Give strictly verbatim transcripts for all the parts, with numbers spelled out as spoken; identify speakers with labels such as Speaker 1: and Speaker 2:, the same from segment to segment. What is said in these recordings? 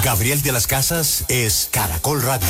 Speaker 1: Gabriel de las Casas es Caracol Radio.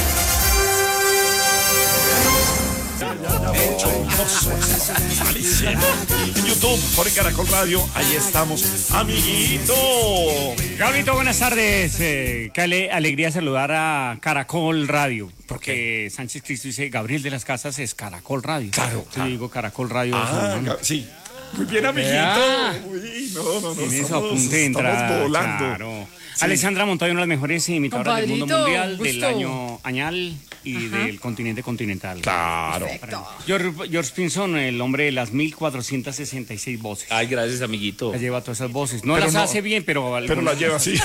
Speaker 2: En YouTube, por Caracol Radio, ahí estamos, amiguito.
Speaker 3: Gabrito, buenas tardes. Eh, qué ale- alegría saludar a Caracol Radio, porque Sánchez Cristo dice Gabriel de las Casas es Caracol Radio.
Speaker 2: Claro,
Speaker 3: Yo
Speaker 2: claro.
Speaker 3: digo Caracol Radio.
Speaker 2: Ah,
Speaker 3: hermano.
Speaker 2: Ga- sí. Muy bien, amiguito.
Speaker 3: Vea.
Speaker 2: Uy, no, no, no.
Speaker 3: Tiene su
Speaker 2: Estamos,
Speaker 3: apunte de
Speaker 2: estamos
Speaker 3: entrada,
Speaker 2: volando.
Speaker 3: Claro. Alessandra Montoya, una de las mejores imitadoras del mundo
Speaker 4: Compadrito,
Speaker 3: mundial, del
Speaker 4: gusto.
Speaker 3: año añal y del continente continental.
Speaker 2: Claro.
Speaker 4: Perfecto.
Speaker 3: George, George Pinson, el hombre de las mil cuatrocientas sesenta y seis voces.
Speaker 5: Ay, gracias, amiguito.
Speaker 3: Ya lleva todas esas voces. No
Speaker 2: Pero
Speaker 3: las
Speaker 2: no-
Speaker 3: hace bien, pero...
Speaker 2: Pero
Speaker 3: algunas
Speaker 2: la lleva
Speaker 3: las
Speaker 2: así.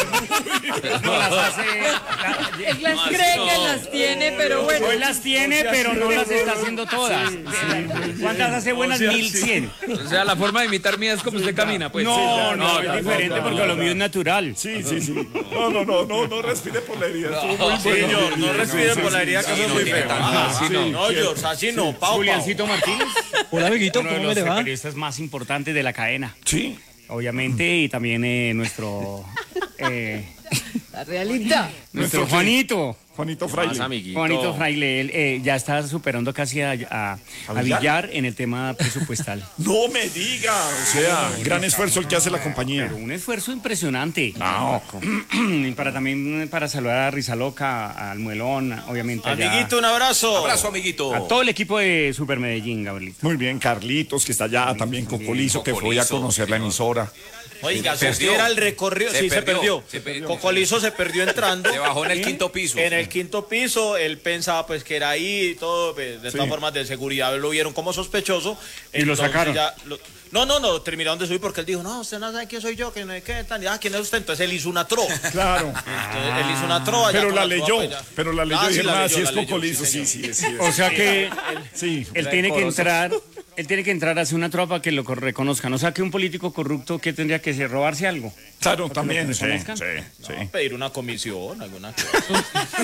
Speaker 3: No las hace... la-
Speaker 4: Él las
Speaker 5: No,
Speaker 4: cree
Speaker 5: no.
Speaker 4: que las tiene, pero bueno.
Speaker 3: Hoy las tiene, pero no las está haciendo todas. ¿Cuántas hace buenas? mil cien.
Speaker 5: O sea, la forma de imitar mía es como usted camina, pues.
Speaker 3: No,
Speaker 5: Sí,
Speaker 3: no,
Speaker 5: ya,
Speaker 3: es diferente
Speaker 5: no,
Speaker 3: porque
Speaker 5: no,
Speaker 3: lo mío es natural.
Speaker 2: Sí, sí, sí. No, no, no, no, no respire por la herida. Estuvo muy bueno.
Speaker 6: Señor, no respire por la herida que eso es muy feo.
Speaker 5: Así no.
Speaker 6: No, George, así no, pau, pau.
Speaker 3: Juliancito Martínez.
Speaker 7: Hola, amiguito,
Speaker 3: Uno de
Speaker 7: ¿cómo
Speaker 3: los
Speaker 7: me le va?
Speaker 3: periodistas más importantes de la cadena,
Speaker 2: Sí.
Speaker 3: obviamente, y también eh, nuestro... eh,
Speaker 4: La realidad.
Speaker 3: nuestro
Speaker 2: ¿Nuestro qué?
Speaker 3: Juanito.
Speaker 2: Juanito
Speaker 5: Más
Speaker 2: Fraile.
Speaker 5: amiguito.
Speaker 3: Juanito Fraile, él eh, ya está superando casi a, a, a
Speaker 2: Villar?
Speaker 3: Villar en el tema presupuestal.
Speaker 2: No me diga. O sea, gran esfuerzo el que hace la compañía.
Speaker 3: Pero un esfuerzo impresionante.
Speaker 2: No.
Speaker 3: Y para también para saludar a Rizaloca, al Muelón, obviamente. allá.
Speaker 6: Amiguito, un abrazo.
Speaker 5: Abrazo, amiguito.
Speaker 3: A todo el equipo de Super Medellín, Gabrielito.
Speaker 2: Muy bien, Carlitos, que está allá, también Cocolizo, que fue a conocer la emisora.
Speaker 6: Oiga,
Speaker 5: Se
Speaker 6: si usted
Speaker 5: perdió.
Speaker 6: era el recorrido,
Speaker 5: Se
Speaker 6: sí, se
Speaker 5: perdió,
Speaker 6: perdió.
Speaker 5: se perdió.
Speaker 6: Cocolizo se perdió entrando.
Speaker 5: Se bajó en el quinto piso.
Speaker 6: En el quinto piso, él pensaba pues que era ahí y todo, pues, de todas
Speaker 2: Sí.
Speaker 6: formas de seguridad lo vieron como sospechoso.
Speaker 3: Y lo
Speaker 6: Entonces
Speaker 3: sacaron.
Speaker 6: ya lo- no, no, no, terminaron de subir porque él dijo, no, usted no sabe quién soy yo, que no es que tal. Ah, ¿quién es usted? Entonces él hizo una trova.
Speaker 2: Claro.
Speaker 6: Entonces, él hizo una trova. ya
Speaker 2: Pero
Speaker 6: con
Speaker 2: la
Speaker 6: trova,
Speaker 2: leyó,
Speaker 6: pues, ya.
Speaker 2: pero la leyó
Speaker 6: Ah,
Speaker 2: y
Speaker 6: sí,
Speaker 2: dijeron,
Speaker 6: la
Speaker 2: ah,
Speaker 6: leyó,
Speaker 2: sí es
Speaker 6: la leyó,
Speaker 2: Cocolizo,
Speaker 6: sí,
Speaker 2: sí,
Speaker 6: señor.
Speaker 2: sí, sí.
Speaker 3: O sea que
Speaker 2: Sí.
Speaker 3: él tiene que entrar, él tiene que entrar a hacer una tropa que lo co- reconozcan. O sea que un político corrupto que tendría que ser robarse algo.
Speaker 2: Claro, también, sí,
Speaker 3: reconozcan.
Speaker 2: sí, sí.
Speaker 6: Pedir una comisión, alguna cosa.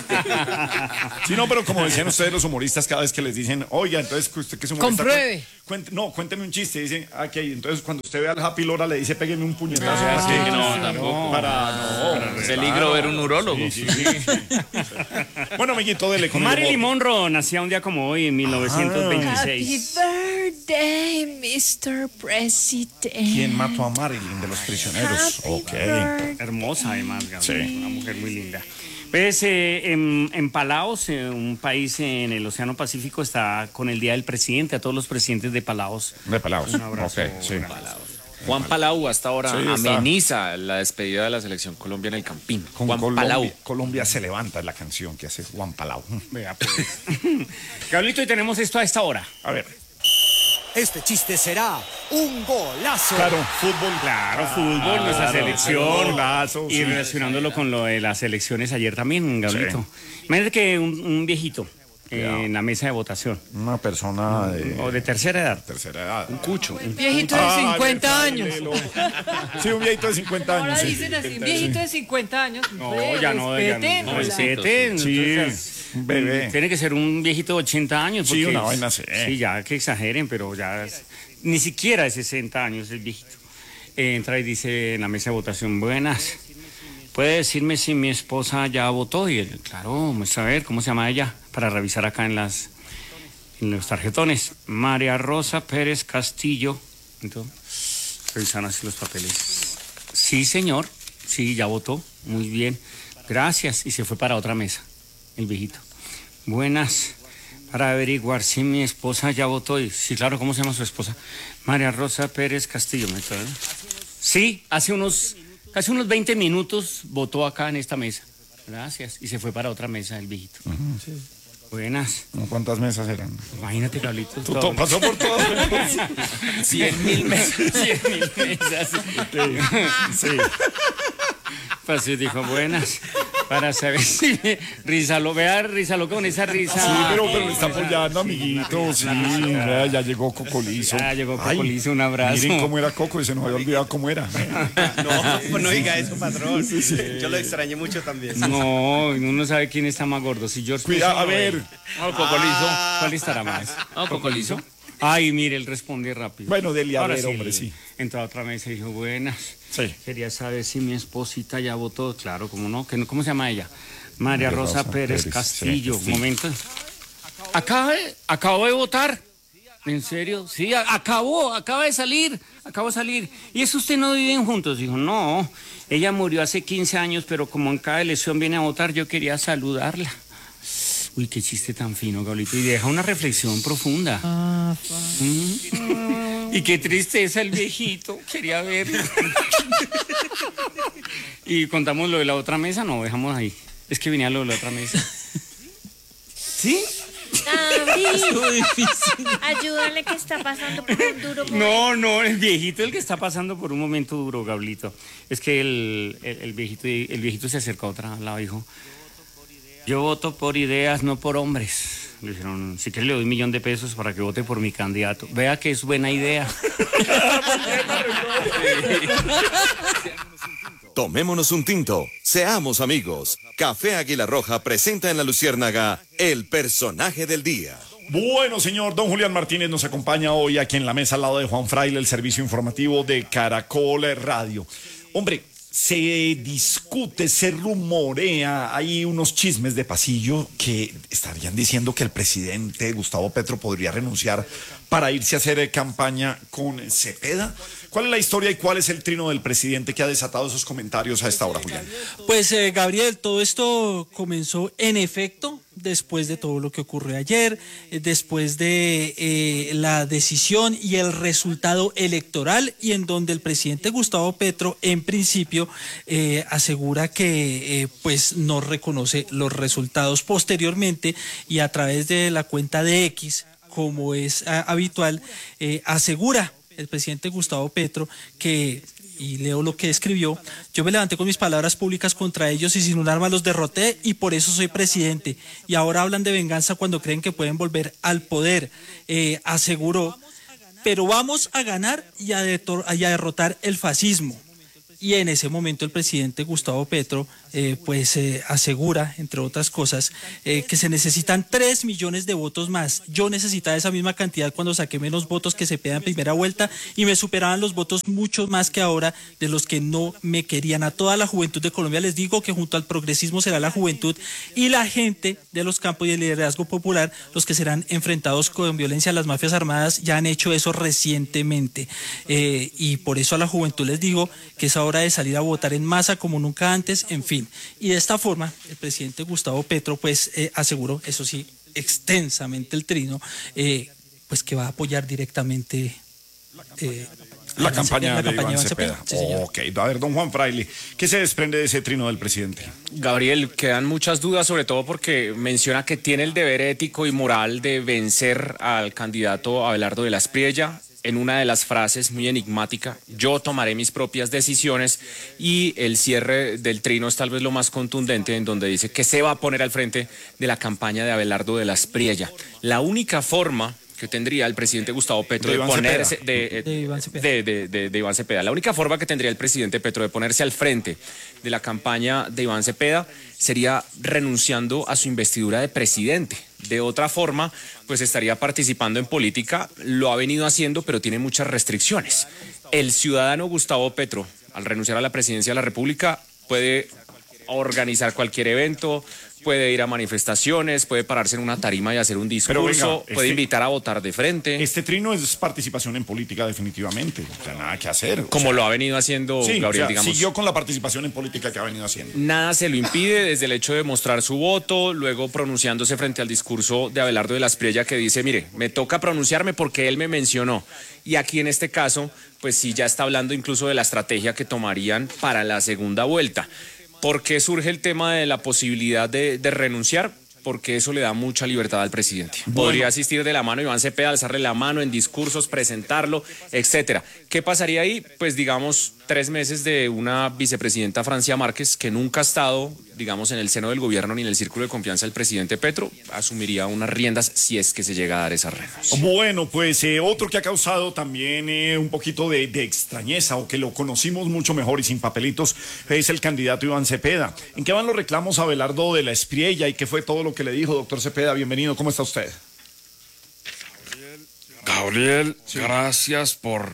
Speaker 2: Sí, no, pero como decían ustedes los humoristas cada vez que les dicen, oiga, entonces usted que es humorista...
Speaker 4: Compruebe.
Speaker 2: cuente- no, cuénteme un chiste, dicen, aquí hay. Entonces cuando usted ve al Happy Lora le dice, pégueme un puñetazo.
Speaker 5: Ah,
Speaker 2: para
Speaker 5: sí,
Speaker 2: que-
Speaker 5: no, tampoco.
Speaker 2: Para, no.
Speaker 5: Peligro ver un urólogo.
Speaker 2: Sí, sí, sí. Bueno, amiguito, dele con el
Speaker 3: Marilyn
Speaker 2: humor.
Speaker 3: Monroe nacía un día como hoy, en mil novecientos veintiséis.
Speaker 4: Happy birthday, mister President.
Speaker 2: ¿Quién mató a Marilyn de los prisioneros?
Speaker 4: Happy
Speaker 2: Ok.
Speaker 4: birthday.
Speaker 3: Hermosa además, Gabriel,
Speaker 2: Sí.
Speaker 3: una mujer muy linda. Pues eh, en, en Palaos, eh, un país en el Océano Pacífico, está con el Día del Presidente, a todos los presidentes de Palaos.
Speaker 2: De Palaos.
Speaker 3: Un abrazo.
Speaker 2: Ok, sí.
Speaker 5: Juan Palau hasta ahora
Speaker 2: Sí, está.
Speaker 5: ameniza la despedida de la selección Colombia en el Campín.
Speaker 2: Con
Speaker 5: Juan
Speaker 2: Colombia,
Speaker 5: Palau.
Speaker 2: Colombia se levanta, es la canción que hace Juan Palau.
Speaker 3: Vea, pues. Gabrielito, y tenemos esto a esta hora.
Speaker 2: A ver,
Speaker 1: Este chiste será un golazo.
Speaker 2: claro, fútbol.
Speaker 3: Claro, fútbol, nuestra selección.
Speaker 2: Golazo,
Speaker 3: Y
Speaker 2: sí.
Speaker 3: relacionándolo con lo de las elecciones ayer también, Gabrielito. Imagínate que un, un viejito eh, en la mesa de votación,
Speaker 2: Una persona de
Speaker 3: o de tercera edad,
Speaker 2: tercera edad. Un
Speaker 5: Cucho.
Speaker 4: Viejito de
Speaker 2: Ah,
Speaker 4: cincuenta años.
Speaker 2: Lelo. Sí, un viejito de cincuenta
Speaker 4: Ahora
Speaker 2: años. sí.
Speaker 4: dicen así, viejito de cincuenta años.
Speaker 3: No,
Speaker 4: Hombre,
Speaker 3: ya no, ya
Speaker 4: respeten,
Speaker 3: no,
Speaker 4: o sea,
Speaker 3: respeten.
Speaker 2: Sí,
Speaker 3: Entonces,
Speaker 2: un bebé.
Speaker 3: tiene que ser un viejito de ochenta años.
Speaker 2: Sí,
Speaker 3: porque
Speaker 2: una
Speaker 3: es-
Speaker 2: vaina así.
Speaker 3: Sí, ya que exageren, pero ya es- ni siquiera de sesenta años el viejito. Eh, entra y dice en la mesa de votación, buenas. ¿Puede decirme si mi esposa ya votó? Y él, claro, vamos a ver, ¿cómo se llama ella? Para revisar acá en las en los tarjetones. María Rosa Pérez Castillo. Entonces, revisaron así los papeles. Sí, señor. Sí, ya votó. Muy bien. Gracias. Y se fue para otra mesa, el viejito. Buenas. Para averiguar si mi esposa ya votó. Y, sí, claro, ¿cómo se llama su esposa? María Rosa Pérez Castillo. ¿me está viendo? Sí, hace unos, casi unos veinte minutos votó acá en esta mesa. Gracias. Y se fue para otra mesa, el viejito. Buenas.
Speaker 2: ¿Cuántas mesas eran?
Speaker 3: Imagínate, Carlitos.
Speaker 2: Tú
Speaker 3: todo-
Speaker 2: to- pasó por todo.
Speaker 3: Cien mil mesas. Cien mil mesas.
Speaker 2: Sí.
Speaker 3: Pues sí, dijo, buenas. Para saber si Rizalo, vea Rizalo con esa risa.
Speaker 2: Sí, pero, pero le está apoyando, amiguito. Sí, vea, ya llegó Cocolizo.
Speaker 3: Ya llegó
Speaker 2: Ay,
Speaker 3: Cocolizo, un abrazo.
Speaker 2: Miren cómo era Coco y se nos había olvidado cómo era.
Speaker 8: No, pues no diga eso, patrón. Yo lo extrañé mucho también.
Speaker 3: No, uno sabe quién está más gordo. Si George
Speaker 2: Cuidado,
Speaker 3: Pinson
Speaker 2: a
Speaker 3: o
Speaker 2: ver.
Speaker 3: él. No, Cocolizo. ¿Cuál estará más?
Speaker 5: No, Cocolizo.
Speaker 3: Ay, mire, él responde rápido.
Speaker 2: Bueno, dele a
Speaker 3: Ahora
Speaker 2: ver,
Speaker 3: sí,
Speaker 2: hombre,
Speaker 3: él
Speaker 2: sí.
Speaker 3: entró a otra mesa y dijo, buenas.
Speaker 2: Sí.
Speaker 3: Quería saber si mi esposita ya votó. Claro, ¿cómo no? ¿Qué no- ¿Cómo se llama ella? María Rosa,
Speaker 2: Rosa
Speaker 3: Pérez,
Speaker 2: Pérez,
Speaker 3: Castillo.
Speaker 2: sí, sí.
Speaker 3: Momento. Acaba de, acabo de votar. ¿En serio? Sí, a- acabó, acaba de salir, acabo de salir. ¿Y eso usted no viven juntos? Dijo, no, ella murió hace quince años, pero como en cada elección viene a votar, yo quería saludarla. Uy, qué chiste tan fino, Gablito. Y deja una reflexión profunda. Mm. Y qué tristeza el viejito, quería verlo. Y contamos lo de la otra mesa, no, dejamos ahí. Es que venía lo de la otra mesa. ¿Sí?
Speaker 7: David, ayúdale que está pasando por un duro momento.
Speaker 3: No, no, el viejito es el que está pasando por un momento duro, Gablito. Es que el, el, el viejito, el viejito se acercó a otra lado y dijo, yo voto por ideas, no por hombres. Le dijeron, si quiere le doy un millón de pesos para que vote por mi candidato. Vea que es buena idea.
Speaker 9: Tomémonos un tinto, seamos amigos. Café Águila Roja presenta en La Luciérnaga el personaje del día.
Speaker 2: Bueno, señor, don Julián Martínez nos acompaña hoy aquí en la mesa al lado de Juan Fraile, el servicio informativo de Caracol Radio. Hombre, se discute, se rumorea, hay unos chismes de pasillo que estarían diciendo que el presidente Gustavo Petro podría renunciar para irse a hacer eh, campaña con Cepeda. ¿Cuál es la historia y cuál es el trino del presidente que ha desatado esos comentarios a esta hora, Julián?
Speaker 10: Pues eh, Gabriel, todo esto comenzó en efecto después de todo lo que ocurrió ayer, eh, después de eh, la decisión y el resultado electoral, y en donde el presidente Gustavo Petro en principio eh, asegura que eh, pues no reconoce los resultados. Posteriormente, y a través de la cuenta de X, como es a, habitual, eh, asegura el presidente Gustavo Petro que, y leo lo que escribió, yo me levanté con mis palabras públicas contra ellos y sin un arma los derroté y por eso soy presidente. Y ahora hablan de venganza cuando creen que pueden volver al poder, eh, aseguró, pero vamos a ganar y a, detor- y a derrotar el fascismo. Y en ese momento el presidente Gustavo Petro eh, pues eh, asegura, entre otras cosas, eh, que se necesitan tres millones de votos más. Yo necesitaba esa misma cantidad cuando saqué menos votos que Cepeda en primera vuelta y me superaban los votos muchos más que ahora de los que no me querían. A toda la juventud de Colombia les digo que junto al progresismo será la juventud y la gente de los campos y el liderazgo popular los que serán enfrentados con violencia. Las mafias armadas ya han hecho eso recientemente eh, y por eso a la juventud les digo que esa hora de salir a votar en masa como nunca antes, en fin. Y de esta forma, el presidente Gustavo Petro pues eh, aseguró, eso sí, extensamente el trino, eh, pues que va a apoyar directamente eh,
Speaker 2: La
Speaker 10: a
Speaker 2: campaña
Speaker 10: la
Speaker 2: de
Speaker 10: campaña
Speaker 2: Iván
Speaker 10: de
Speaker 2: Cepeda.
Speaker 10: Sí, señor.
Speaker 2: Ok, a ver, don Juan Fraile, ¿qué se desprende de ese trino del presidente?
Speaker 5: Gabriel, quedan muchas dudas, sobre todo porque menciona que tiene el deber ético y moral de vencer al candidato Abelardo de la Espriella. En una de las frases muy enigmática, yo tomaré mis propias decisiones, y el cierre del trino es tal vez lo más contundente, en donde dice que se va a poner al frente de la campaña de Abelardo de la Espriella. La única forma que tendría el presidente Gustavo Petro
Speaker 2: De
Speaker 5: de,
Speaker 2: Iván
Speaker 5: ponerse
Speaker 2: Cepeda.
Speaker 5: de,
Speaker 10: De Iván Cepeda.
Speaker 5: de, de, de, de Iván Cepeda. La única forma que tendría el presidente Petro de ponerse al frente de la campaña de Iván Cepeda sería renunciando a su investidura de presidente. De otra forma, pues estaría participando en política, lo ha venido haciendo, pero tiene muchas restricciones. El ciudadano Gustavo Petro, al renunciar a la presidencia de la República, puede organizar cualquier evento, puede ir a manifestaciones, puede pararse en una tarima y hacer un discurso,
Speaker 2: venga,
Speaker 5: puede
Speaker 2: este-
Speaker 5: invitar a votar de frente,
Speaker 2: Este trino es participación en política definitivamente, o sea, nada que hacer. o
Speaker 5: como
Speaker 2: sea,
Speaker 5: lo ha venido haciendo
Speaker 2: sí,
Speaker 5: Gabriel,
Speaker 2: o sea,
Speaker 5: digamos.
Speaker 2: siguió con la participación en política que ha venido haciendo.
Speaker 5: Nada se lo impide, desde el hecho de mostrar su voto, luego pronunciándose frente al discurso de Abelardo de la Espriella, que dice, mire, me toca pronunciarme porque él me mencionó. Y aquí en este caso, pues sí, ya está hablando incluso de la estrategia que tomarían para la segunda vuelta. ¿Por qué surge el tema de la posibilidad de, de renunciar? Porque eso le da mucha libertad al presidente. Podría asistir de la mano Iván Cepeda, alzarle la mano en discursos, presentarlo, etcétera. ¿Qué pasaría ahí? Pues digamos, tres meses de una vicepresidenta, Francia Márquez, que nunca ha estado, digamos, en el seno del gobierno ni en el círculo de confianza del presidente Petro, asumiría unas riendas si es que se llega a dar esa renuncia.
Speaker 2: Bueno, pues eh, otro que ha causado también eh, un poquito de, de extrañeza, o que lo conocimos mucho mejor y sin papelitos, es el candidato Iván Cepeda. ¿En qué van los reclamos a Abelardo de la Espriella y qué fue todo lo que le dijo, doctor Cepeda? Bienvenido, ¿cómo está usted?
Speaker 11: Gabriel, sí. Gracias por...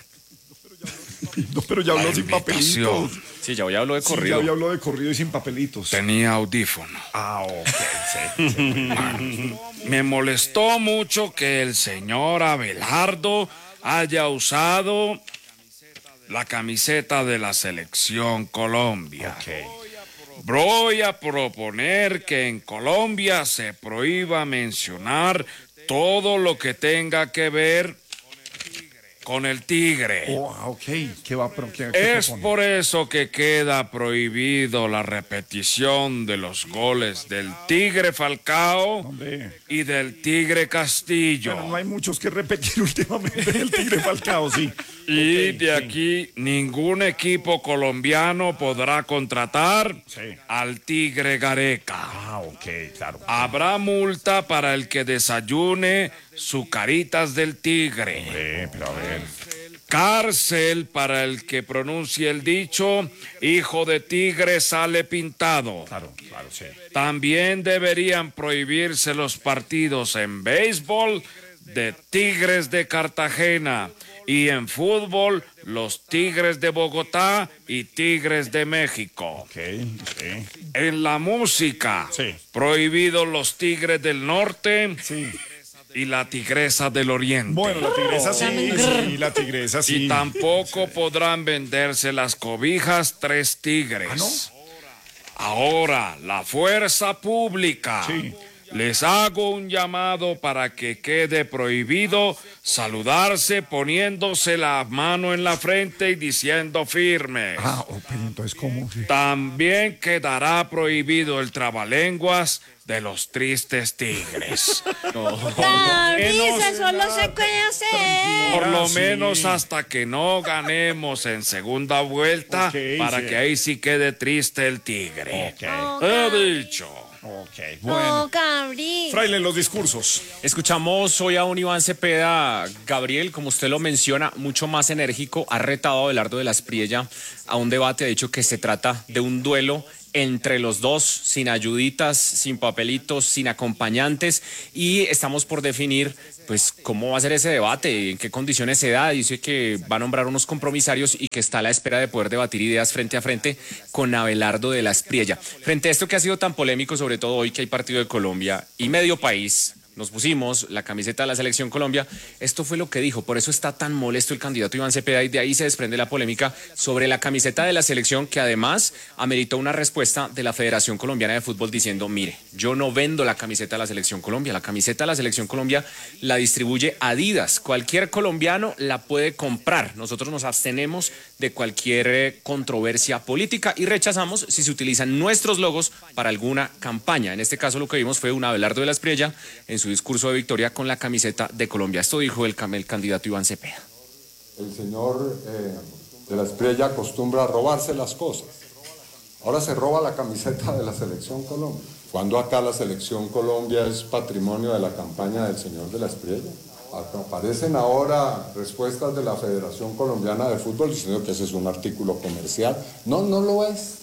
Speaker 2: No, pero ya habló sin papelitos.
Speaker 5: Sí, ya hoy habló de corrido.
Speaker 2: Sí, ya habló de corrido y sin papelitos.
Speaker 11: Tenía audífono.
Speaker 2: Ah, ok, sí. sí.
Speaker 11: Bueno, me molestó mucho que el señor Abelardo haya usado la camiseta de la Selección Colombia.
Speaker 2: Okay.
Speaker 11: Voy a proponer que en Colombia se prohíba mencionar todo lo que tenga que ver con el tigre.
Speaker 2: Oh, ok. ¿Qué va, pero, qué, qué
Speaker 11: es por eso que queda prohibido la repetición de los goles del Tigre Falcao Hombre. y del Tigre Castillo.
Speaker 2: Bueno, no hay muchos que repetir últimamente del Tigre Falcao, sí.
Speaker 11: Y
Speaker 2: okay,
Speaker 11: de
Speaker 2: sí.
Speaker 11: aquí ningún equipo colombiano podrá contratar
Speaker 2: sí.
Speaker 11: al Tigre Gareca.
Speaker 2: Ah, ok, claro.
Speaker 11: Habrá multa para el que desayune Zucaritas del Tigre.
Speaker 2: Eh, pero a ver.
Speaker 11: Cárcel para el que pronuncie el dicho, hijo de tigre sale pintado.
Speaker 2: Claro, claro, sí.
Speaker 11: También deberían prohibirse los partidos en béisbol de Tigres de Cartagena y en fútbol los Tigres de Bogotá y Tigres de México.
Speaker 2: Okay, sí.
Speaker 11: En la música,
Speaker 2: sí.
Speaker 11: prohibidos los Tigres del Norte.
Speaker 2: Sí.
Speaker 11: Y la Tigresa del Oriente.
Speaker 2: Bueno, la Tigresa sí, sí, la Tigresa sí.
Speaker 11: Y tampoco sí. podrán venderse las cobijas Tres Tigres.
Speaker 2: ¿Ah, no?
Speaker 11: Ahora, la fuerza pública.
Speaker 2: Sí.
Speaker 11: Les hago un llamado para que quede prohibido saludarse poniéndose la mano en la frente y diciendo firmes.
Speaker 2: Ah, oh, pero entonces, ¿cómo? Sí.
Speaker 11: También quedará prohibido el trabalenguas de los tristes tigres.
Speaker 7: No. Menos, eso solo se puede hacer.
Speaker 11: Por lo
Speaker 2: sí.
Speaker 11: menos hasta que no ganemos en segunda vuelta, okay, para sí. que ahí sí quede triste el tigre.
Speaker 2: Okay.
Speaker 7: Oh,
Speaker 11: He dicho.
Speaker 2: Ok, bueno.
Speaker 7: Oh, Gabriel.
Speaker 2: Fraile, los discursos.
Speaker 5: Escuchamos hoy a un Iván Cepeda, Gabriel, como usted lo menciona, mucho más enérgico, ha retado a Abelardo de la Espriella a un debate, ha dicho que se trata de un duelo entre los dos, sin ayuditas, sin papelitos, sin acompañantes, y estamos por definir pues cómo va a ser ese debate, en qué condiciones se da. Dice que va a nombrar unos compromisarios y que está a la espera de poder debatir ideas frente a frente con Abelardo de la Espriella. Frente a esto que ha sido tan polémico, sobre todo hoy que hay partido de Colombia y medio país, nos pusimos la camiseta de la Selección Colombia, esto fue lo que dijo, por eso está tan molesto el candidato Iván Cepeda y de ahí se desprende la polémica sobre la camiseta de la selección, que además ameritó una respuesta de la Federación Colombiana de Fútbol diciendo, mire, yo no vendo la camiseta de la Selección Colombia, la camiseta de la Selección Colombia la distribuye Adidas, cualquier colombiano la puede comprar, nosotros nos abstenemos de cualquier controversia política y rechazamos si se utilizan nuestros logos para alguna campaña. En este caso lo que vimos fue un Abelardo de la Espriella en su discurso de victoria con la camiseta de Colombia. Esto dijo el, el candidato Iván Cepeda.
Speaker 12: El señor eh, de la Espriella acostumbra a robarse las cosas. Ahora se roba la camiseta de la Selección Colombia. ¿Cuándo acá la Selección Colombia es patrimonio de la campaña del señor de la Espriella? Aparecen ahora respuestas de la Federación Colombiana de Fútbol diciendo que ese es un artículo comercial. No, no lo es.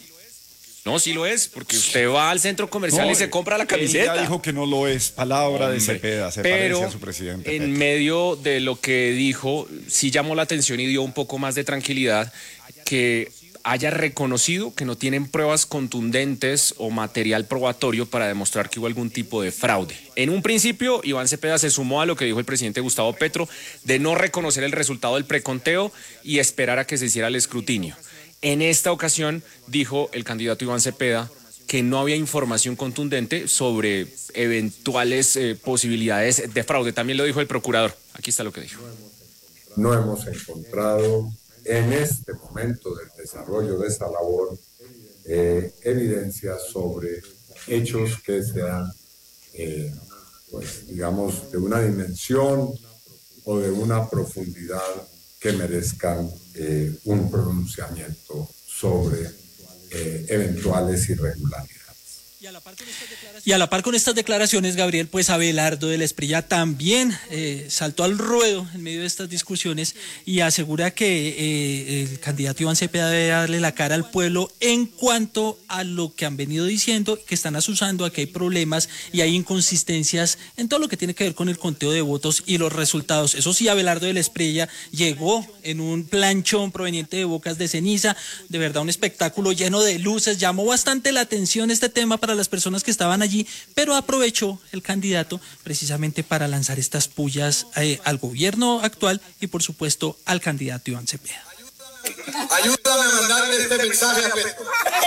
Speaker 5: No, sí lo es, porque usted va al centro comercial
Speaker 2: no,
Speaker 5: y se compra la camiseta.
Speaker 2: Él ya dijo que no lo es, palabra Hombre, de Cepeda, se
Speaker 5: pero
Speaker 2: parece a su presidente.
Speaker 5: En
Speaker 2: Petro.
Speaker 5: medio de lo que dijo, sí llamó la atención y dio un poco más de tranquilidad que haya reconocido que no tienen pruebas contundentes o material probatorio para demostrar que hubo algún tipo de fraude. En un principio, Iván Cepeda se sumó a lo que dijo el presidente Gustavo Petro de no reconocer el resultado del preconteo y esperar a que se hiciera el escrutinio. En esta ocasión, dijo el candidato Iván Cepeda que no había información contundente sobre eventuales eh, posibilidades de fraude. También lo dijo el procurador. Aquí está lo que dijo.
Speaker 12: No hemos encontrado en este momento del desarrollo de esta labor eh, evidencias sobre hechos que sean, eh, pues, digamos, de una dimensión o de una profundidad que merezcan eh, un pronunciamiento sobre eh, eventuales irregularidades.
Speaker 10: Y a la par con estas declaraciones, Gabriel, pues Abelardo de la Espriella también eh, saltó al ruedo en medio de estas discusiones y asegura que eh, el candidato Iván Cepeda debe darle la cara al pueblo en cuanto a lo que han venido diciendo, que están asusando a que hay problemas y hay inconsistencias en todo lo que tiene que ver con el conteo de votos y los resultados. Eso sí, Abelardo de la Espriella llegó en un planchón proveniente de Bocas de Ceniza, de verdad un espectáculo lleno de luces, llamó bastante la atención este tema para las personas que estaban allí, pero aprovechó el candidato precisamente para lanzar estas pullas eh, al gobierno actual y por supuesto al candidato Iván Cepeda.
Speaker 13: Ayúdame a mandarle este mensaje a Petro.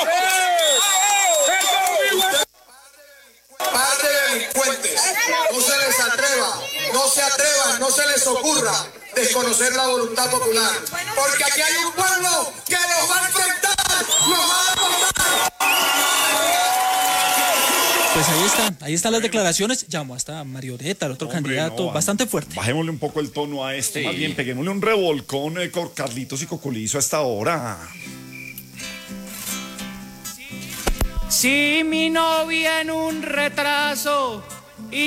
Speaker 13: Par de delincuentes, no se les atreva, no se atrevan, no se les ocurra desconocer la voluntad popular, porque aquí hay un pueblo que nos va a enfrentar, nos va a votar.
Speaker 10: Pues ahí está, ahí están las declaraciones, llamó hasta Marioreta, el otro
Speaker 2: Hombre,
Speaker 10: candidato,
Speaker 2: no,
Speaker 10: bastante fuerte.
Speaker 2: Bajémosle un poco el tono a esto,
Speaker 5: Sí.
Speaker 2: más bien peguémosle un revolcón eh, con Carlitos y Cocolizo a esta hora.
Speaker 3: Si mi novia en un retraso